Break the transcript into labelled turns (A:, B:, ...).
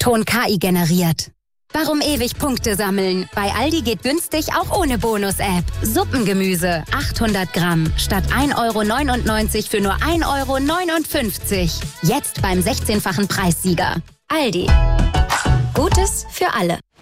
A: Ton KI generiert. Warum ewig Punkte sammeln? Bei Aldi geht günstig auch ohne Bonus-App. Suppengemüse, 800 Gramm, statt 1,99 € für nur 1,59 €. Jetzt beim 16-fachen Preissieger. Aldi. Gutes für alle.